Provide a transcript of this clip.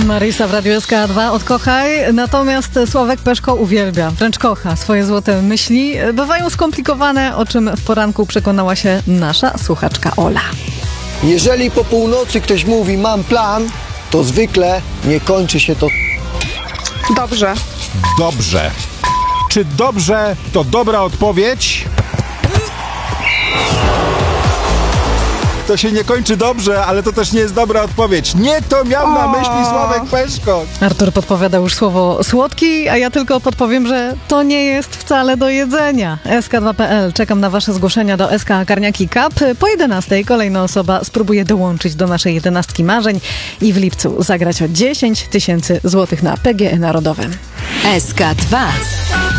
Marisa w Radiu SK2 odkochaj, natomiast Sławek Peszko uwielbia, wręcz kocha swoje złote myśli. Bywają skomplikowane, o czym w poranku przekonała się nasza słuchaczka Ola. Jeżeli po północy ktoś mówi mam plan, to zwykle nie kończy się to Dobrze. Dobrze. Czy dobrze to dobra odpowiedź? To się nie kończy dobrze, ale to też nie jest dobra odpowiedź. Nie to miał na myśli Sławek Peszko. Artur podpowiada już słowo słodki, a ja tylko podpowiem, że to nie jest wcale do jedzenia. SK2.pl. Czekam na wasze zgłoszenia do SK Karniaki Cup. Po 11 kolejna osoba spróbuje dołączyć do naszej 11 marzeń i w lipcu zagrać o 10 000 złotych na PGE Narodowym. SK2